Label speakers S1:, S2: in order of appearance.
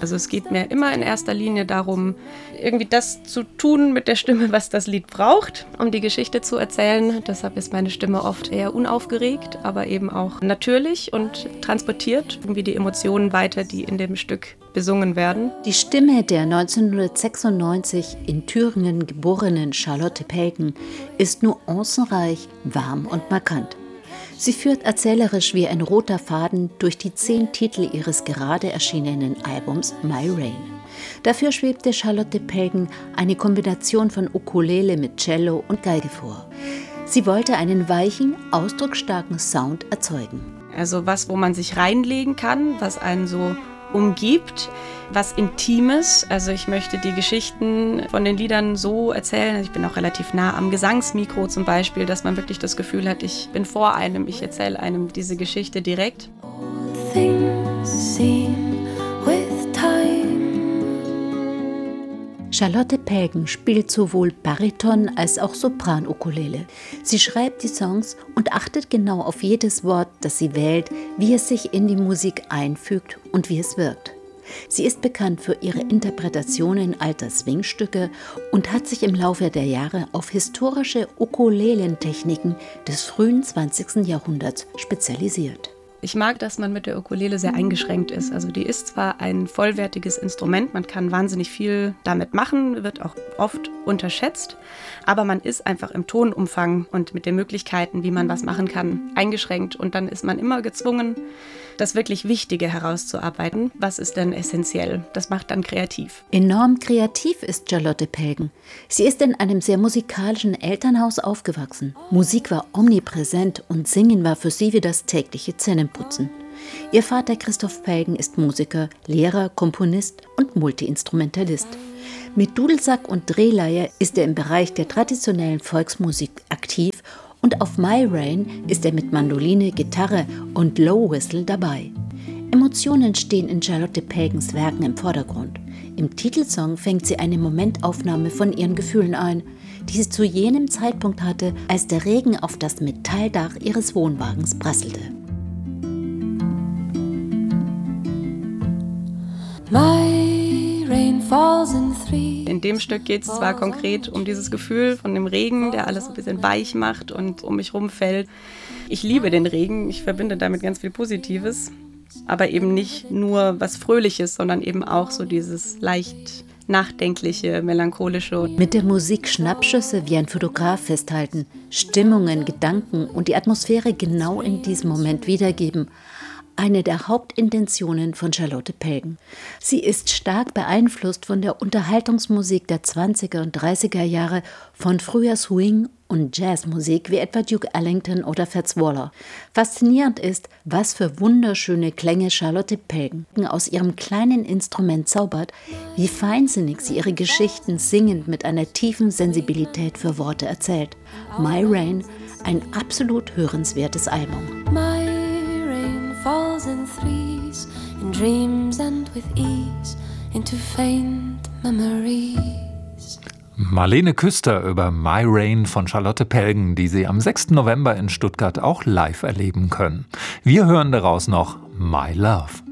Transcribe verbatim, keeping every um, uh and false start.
S1: Also es geht mir immer in erster Linie darum, irgendwie das zu tun mit der Stimme, was das Lied braucht, um die Geschichte zu erzählen. Deshalb ist meine Stimme oft eher unaufgeregt, aber eben auch natürlich und transportiert irgendwie die Emotionen weiter, die in dem Stück besungen werden.
S2: Die Stimme der neunzehnhundertsechsundneunzig in Thüringen geborenen Charlotte Pelgen ist nuancenreich, warm und markant. Sie führt erzählerisch wie ein roter Faden durch die zehn Titel ihres gerade erschienenen Albums My Rain. Dafür schwebte Charlotte Pelgen eine Kombination von Ukulele mit Cello und Geige vor. Sie wollte einen weichen, ausdrucksstarken Sound erzeugen.
S1: Also was, wo man sich reinlegen kann, was einen so umgibt, was Intimes. Also ich möchte die Geschichten von den Liedern so erzählen, ich bin auch relativ nah am Gesangsmikro zum Beispiel, dass man wirklich das Gefühl hat, ich bin vor einem, ich erzähle einem diese Geschichte direkt.
S2: Charlotte Pelgen spielt sowohl Bariton als auch Sopran-Ukulele. Sie schreibt die Songs und achtet genau auf jedes Wort, das sie wählt, wie es sich in die Musik einfügt und wie es wirkt. Sie ist bekannt für ihre Interpretationen alter Swingstücke und hat sich im Laufe der Jahre auf historische Ukulelentechniken des frühen zwanzigsten Jahrhunderts spezialisiert.
S1: Ich mag, dass man mit der Ukulele sehr eingeschränkt ist. Also die ist zwar ein vollwertiges Instrument, man kann wahnsinnig viel damit machen, wird auch oft unterschätzt, aber man ist einfach im Tonumfang und mit den Möglichkeiten, wie man was machen kann, eingeschränkt. Und dann ist man immer gezwungen, das wirklich Wichtige herauszuarbeiten. Was ist denn essentiell? Das macht dann kreativ.
S2: Enorm kreativ ist Charlotte Pelgen. Sie ist in einem sehr musikalischen Elternhaus aufgewachsen. Musik war omnipräsent und Singen war für sie wie das tägliche Zähneputzen. Ihr Vater Christoph Pelgen ist Musiker, Lehrer, Komponist und Multiinstrumentalist. Mit Dudelsack und Drehleier ist er im Bereich der traditionellen Volksmusik aktiv und auf My Rain ist er mit Mandoline, Gitarre und Low Whistle dabei. Emotionen stehen in Charlotte Pelgens Werken im Vordergrund. Im Titelsong fängt sie eine Momentaufnahme von ihren Gefühlen ein, die sie zu jenem Zeitpunkt hatte, als der Regen auf das Metalldach ihres Wohnwagens prasselte.
S1: My rain falls in three. In dem Stück geht es zwar konkret um dieses Gefühl von dem Regen, der alles ein bisschen weich macht und um mich rumfällt. Ich liebe den Regen, ich verbinde damit ganz viel Positives, aber eben nicht nur was Fröhliches, sondern eben auch so dieses leicht nachdenkliche, melancholische.
S2: Mit der Musik Schnappschüsse wie ein Fotograf festhalten, Stimmungen, Gedanken und die Atmosphäre genau in diesem Moment wiedergeben. Eine der Hauptintentionen von Charlotte Pelgen. Sie ist stark beeinflusst von der Unterhaltungsmusik der zwanziger und dreißiger Jahre, von früher Swing- und Jazzmusik wie etwa Duke Ellington oder Fats Waller. Faszinierend ist, was für wunderschöne Klänge Charlotte Pelgen aus ihrem kleinen Instrument zaubert, wie feinsinnig sie ihre Geschichten singend mit einer tiefen Sensibilität für Worte erzählt. My Rain, ein absolut hörenswertes Album.
S3: Falls in threes, in dreams and with ease, into faint memories.
S4: Marlene Küster über My Rain von Charlotte Pelgen, die Sie am sechsten November in Stuttgart auch live erleben können. Wir hören daraus noch My Love.